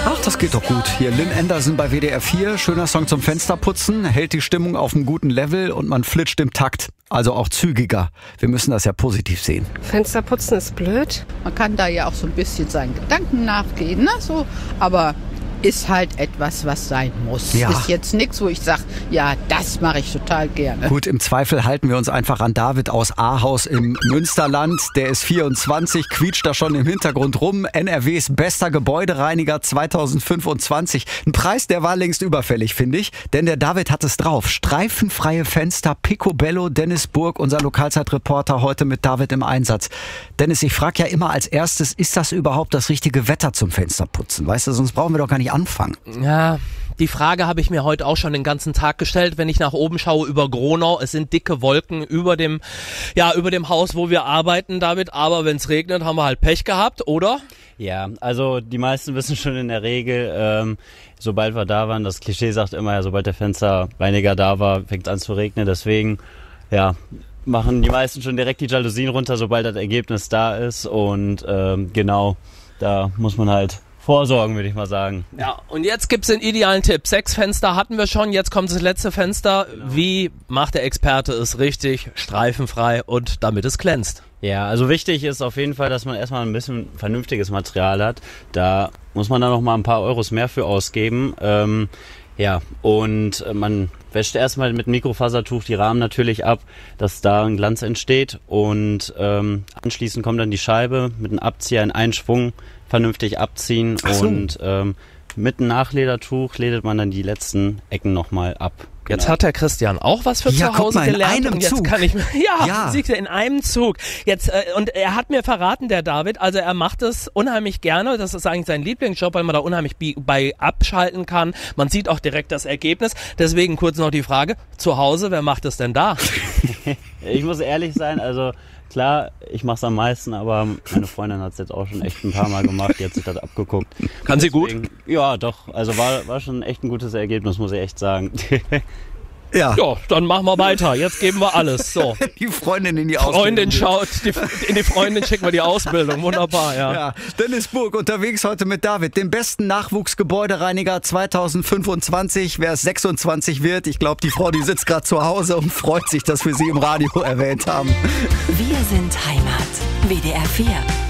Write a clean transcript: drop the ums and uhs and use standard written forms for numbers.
Ach, das geht doch gut. Hier Lynn Anderson bei WDR 4. Schöner Song zum Fensterputzen. Hält die Stimmung auf einem guten Level und man flitscht im Takt. Also auch zügiger. Wir müssen das ja positiv sehen. Fensterputzen ist blöd. Man kann da ja auch so ein bisschen seinen Gedanken nachgehen, ne? So, aber ist halt etwas, was sein muss. Ja. Ist jetzt nichts, wo ich sage, ja, das mache ich total gerne. Gut, im Zweifel halten wir uns einfach an David aus Ahaus im Münsterland. Der ist 24, quietscht da schon im Hintergrund rum. NRWs bester Gebäudereiniger 2025. Ein Preis, der war längst überfällig, finde ich. Denn der David hat es drauf. Streifenfreie Fenster, Picobello, Dennis Burg, unser Lokalzeitreporter, heute mit David im Einsatz. Dennis, ich frage ja immer als erstes, ist das überhaupt das richtige Wetter zum Fensterputzen? Weißt du, sonst brauchen wir doch gar nicht anfangen. Ja, die Frage habe ich mir heute auch schon den ganzen Tag gestellt, wenn ich nach oben schaue über Gronau. Es sind dicke Wolken über dem Haus, wo wir arbeiten, David. Aber wenn es regnet, haben wir halt Pech gehabt, oder? Ja, also die meisten wissen schon in der Regel, sobald wir da waren, das Klischee sagt immer, ja, sobald der Fensterreiniger da war, fängt es an zu regnen. Deswegen, ja, machen die meisten schon direkt die Jalousien runter, sobald das Ergebnis da ist. Und genau, da muss man halt vorsorgen, würde ich mal sagen. Ja, und jetzt gibt's den idealen Tipp. 6 Fenster hatten wir schon, jetzt kommt das letzte Fenster. Genau. Wie macht der Experte es richtig, streifenfrei und damit es glänzt? Ja, also wichtig ist auf jeden Fall, dass man erstmal ein bisschen vernünftiges Material hat. Da muss man dann noch mal ein paar Euros mehr für ausgeben. Ja, und man wäscht erstmal mit Mikrofasertuch die Rahmen natürlich ab, dass da ein Glanz entsteht. Und anschließend kommt dann die Scheibe mit einem Abzieher in einen Schwung vernünftig abziehen. So. Und mit einem Nachledertuch ledet man dann die letzten Ecken nochmal ab. Jetzt genau. Hat der Christian auch was für zu Hause gelernt. In einem Zug. Kann ich, siehst du, in einem Zug. Jetzt, und er hat mir verraten, der David, also er macht es unheimlich gerne. Das ist eigentlich sein Lieblingsjob, weil man da unheimlich bei abschalten kann. Man sieht auch direkt das Ergebnis. Deswegen kurz noch die Frage, zu Hause, wer macht es denn da? Ich muss ehrlich sein, also klar, ich mache es am meisten, aber meine Freundin hat es jetzt auch schon echt ein paar Mal gemacht, die hat sich das abgeguckt. Kann sie gut? Ja, doch, also war schon echt ein gutes Ergebnis, muss ich echt sagen. Ja, dann machen wir weiter. Jetzt geben wir alles. So. Die Freundin in die Ausbildung. Freundin schaut, in die Freundin schicken wir die Ausbildung. Wunderbar, ja. Dennis Burg unterwegs heute mit David, dem besten Nachwuchsgebäudereiniger 2025. Wer es 26 wird, ich glaube, die Frau, die sitzt gerade zu Hause und freut sich, dass wir sie im Radio erwähnt haben. Wir sind Heimat. WDR 4.